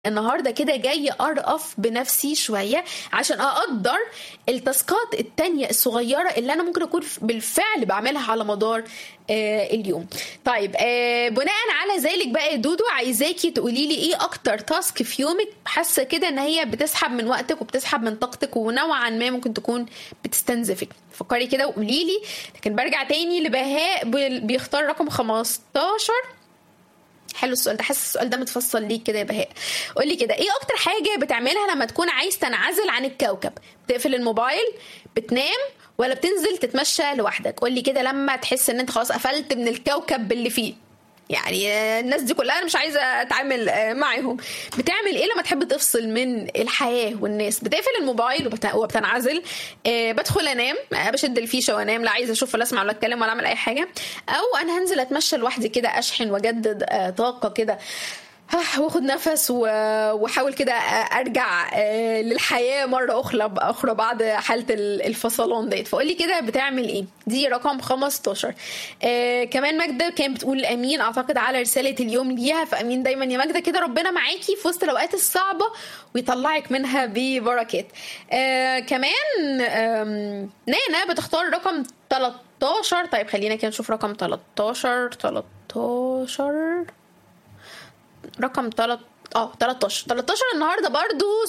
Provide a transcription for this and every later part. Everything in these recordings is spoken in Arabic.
النهاردة كده جاي أرأف بنفسي شوية عشان أقدر التاسكات التانية الصغيرة اللي أنا ممكن أكون بالفعل بعملها على مدار اليوم. طيب بناء على ذلك بقى يا دودو عايزاكي تقولي لي إيه أكتر تاسك في يومك حاسة كده إن هي بتسحب من وقتك وبتسحب من طاقتك ونوعا ما ممكن تكون بتستنزفك. فكري كده وقولي لي. لكن برجع تاني لبهاء بيختار رقم 15. حلو السؤال ده، حاسس السؤال ده متفصل ليك كده يا بهاء. قولي كده ايه اكتر حاجه بتعملها لما تكون عايز تنعزل عن الكوكب؟ بتقفل الموبايل، بتنام، ولا بتنزل تتمشى لوحدك؟ قولي كده لما تحس ان انت خلاص قفلت من الكوكب اللي فيه، يعني الناس دي كلها انا مش عايزه اتعامل معاهم. بتعمل ايه لما تحب تفصل من الحياه والناس؟ بتقفل الموبايل وبتنعزل، بدخل انام، بشد الفيشه وانام، لا عايزه اشوف ولا اسمع ولا اتكلم ولا اعمل اي حاجه، او انا هنزل اتمشى لوحدي كده اشحن واجدد طاقه كده واخد نفس واحاول كده ارجع للحياه مره اخرى بعد حاله الفصلان ديت. فقولي كده بتعمل ايه. دي رقم 15. كمان ماجده كانت بتقول امين اعتقد على رساله اليوم ليها، فامين دايما يا ماجده كده، ربنا معاكي في وسط الاوقات الصعبه ويطلعك منها ببركات. كمان نانا بتختار رقم 13. طيب خلينا كده نشوف رقم 13 رقم 13 النهارده برضو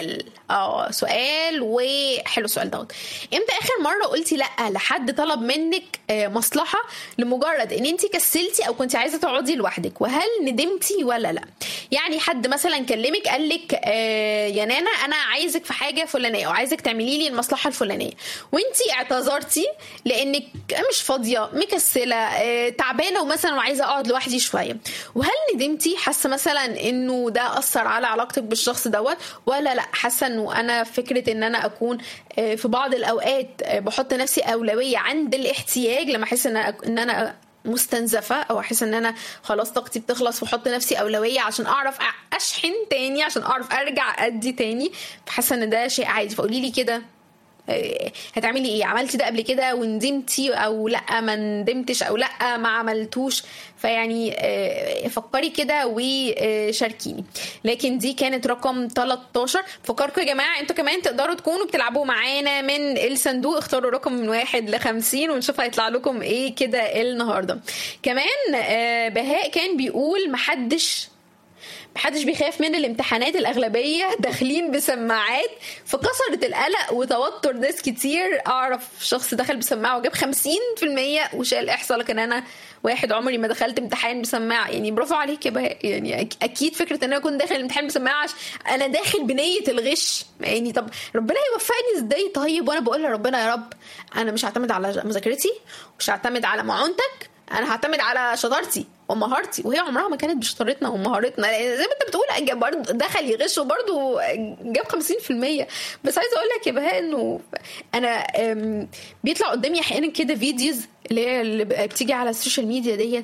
سؤال وحلو السؤال دوت. امتى اخر مره قلتي لا لحد طلب منك مصلحه لمجرد ان انت كسلتي او كنت عايزه تقعدي لوحدك، وهل ندمتي ولا لا؟ يعني حد مثلا كلمك قال لك يا نانا انا عايزك في حاجه فلانيه او عايزك تعملي لي المصلحه الفلانيه، وانت اعتذرتي لانك مش فاضيه مكسله تعبانه ومثلا وعايزه اقعد لوحدي شويه، وهل ندمتي؟ حاسه مثلا انه ده اثر على علاقتك بالشخص دوت ولا لا؟ حاسه انه انا فكره ان انا اكون في بعض الاوقات بحط نفسي اولويه عند الاحتياج لما احس ان انا مستنزفه او احس ان انا خلاص طاقتي بتخلص واحط نفسي اولويه عشان اعرف اشحن تاني عشان اعرف ارجع ادي تاني. فحاسه ان ده شيء عادي. فقولي لي كده هتعملي ايه؟ عملتي ده قبل كده وندمتي او لا ما ندمتش او لا ما عملتوش؟ فيعني فكري كده وشاركيني. لكن دي كانت رقم 13. فكركم يا جماعه انتوا كمان تقدروا تكونوا بتلعبوا معانا من الصندوق، اختاروا رقم من 1 ل 50 ونشوف هيطلع لكم ايه كده النهارده. كمان بهاء كان بيقول محدش بيخاف من الامتحانات، الأغلبية داخلين بسماعات فكسرت القلق وتوتر ناس كتير. أعرف شخص دخل بسماعة وجاب 50% وشال إحصاء، لكن أنا واحد عمري ما دخلت امتحان بسماعة. يعني برافو عليك يا بهاء. يعني أكيد فكرة أن أنا أكون داخل الامتحان بسماعة أنا داخل بنية الغش. يعني طب ربنا يوفقني إزاي؟ طيب وأنا بقول لربنا يا رب أنا مش هعتمد على مذاكرتي ومش هعتمد على معونتك، انا هعتمد على شطارتي ومهارتي. وهي عمرها ما كانت بشطارتنا ومهارتنا، زي ما انت بتقول برضه دخل يغش وبرضه جاب 50%. بس عايزه اقول لك يا بهاء انه انا بيطلع قدامي احيانا كده فيديوز اللي بتيجي على السوشيال ميديا ديت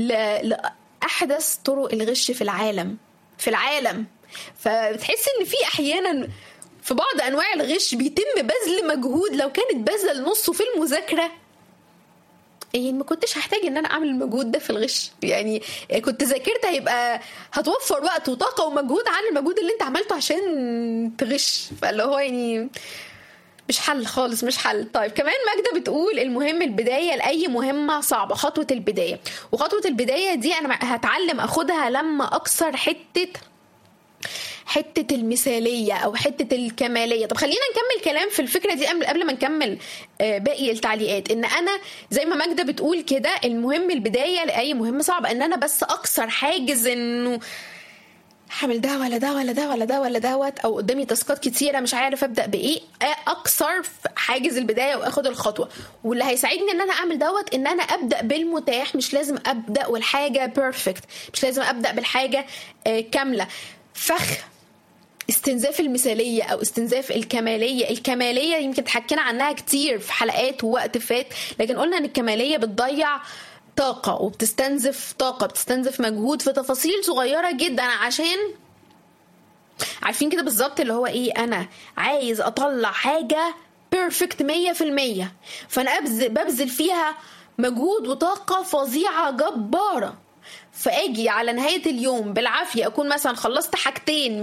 لاحدث طرق الغش في العالم. فبتحس ان في احيانا في بعض انواع الغش بيتم بذل مجهود لو كانت بذل نصه في المذاكره يعني ما كنتش هحتاج ان انا اعمل المجهود ده في الغش. يعني كنت ذاكرت هيبقى هتوفر وقت وطاقه ومجهود عن المجهود اللي انت عملته عشان تغش. فاللي هو يعني مش حل خالص، مش حل. طيب كمان ماجده بتقول المهم البدايه لاي مهمه صعبه، خطوه البدايه. وخطوه البدايه دي انا هتعلم اخدها لما اكسر حتة المثالية أو حتة الكمالية. طب خلينا نكمل كلام في الفكرة دي قبل ما نكمل باقي التعليقات. إن أنا زي ما ماجدة بتقول كده المهم البداية لأي مهمة صعبة، إن أنا بس أكسر حاجز إنه حامل ده ولا ده ولا ده ولا ده ولا دوت، أو قدامي تاسكات كتيرة مش عارف أبدأ بإيه. أكسر حاجز البداية وأخد الخطوة. واللي هيساعدني إن أنا أعمل دوت إن أنا أبدأ بالمتاح، مش لازم أبدأ والحاجة بيرفكت، مش لازم أبدأ بالحاجة كاملة. استنزاف المثالية أو استنزاف الكمالية يمكن تحكينا عنها كتير في حلقات ووقت فات، لكن قلنا أن الكمالية بتضيع طاقة وبتستنزف طاقة، بتستنزف مجهود في تفاصيل صغيرة جدا. عشان عارفين كده بالظبط اللي هو إيه، أنا عايز أطلع حاجة بيرفكت 100%، فأنا ببذل فيها مجهود وطاقة فظيعة جبارة فاجي على نهايه اليوم بالعافيه اكون مثلا خلصت حاجتين